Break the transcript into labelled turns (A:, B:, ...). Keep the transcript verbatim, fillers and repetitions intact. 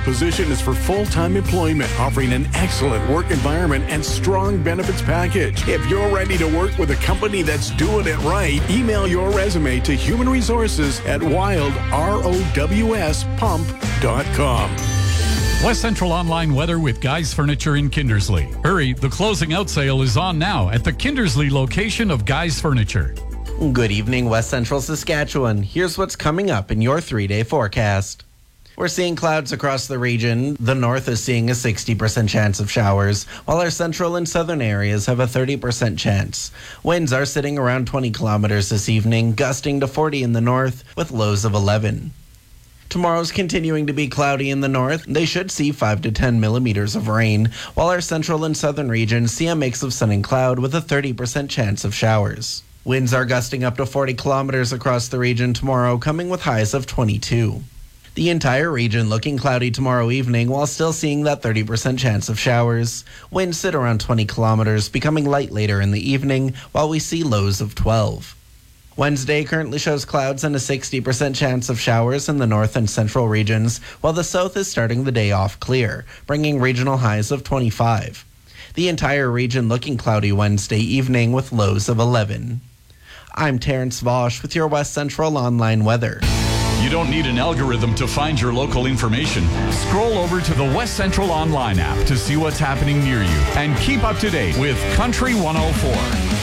A: position is for full-time employment, offering an excellent work environment and strong benefits package. If you're ready to work with a company that's doing it right, email your resume to Human Resources at wild rows pump dot com.
B: West Central Online weather with Guy's Furniture in Kindersley. Hurry, the closing out sale is on now at the Kindersley location of Guy's Furniture.
C: Good evening, West Central Saskatchewan. Here's what's coming up in your three-day forecast. We're seeing clouds across the region. The north is seeing a sixty percent chance of showers, while our central and southern areas have a thirty percent chance. Winds are sitting around twenty kilometers this evening, gusting to forty in the north with lows of eleven. Tomorrow's continuing to be cloudy in the north. They should see five to ten millimeters of rain, while our central and southern regions see a mix of sun and cloud with a thirty percent chance of showers. Winds are gusting up to forty kilometers across the region tomorrow, coming with highs of twenty-two. The entire region looking cloudy tomorrow evening while still seeing that thirty percent chance of showers. Winds sit around twenty kilometers, becoming light later in the evening while we see lows of twelve. Wednesday currently shows clouds and a sixty percent chance of showers in the north and central regions, while the south is starting the day off clear, bringing regional highs of twenty-five. The entire region looking cloudy Wednesday evening with lows of eleven. I'm Terrence Vosch with your West Central Online weather.
B: You don't need an algorithm to find your local information. Scroll over to the West Central Online app to see what's happening near you and keep up to date with Country one oh four.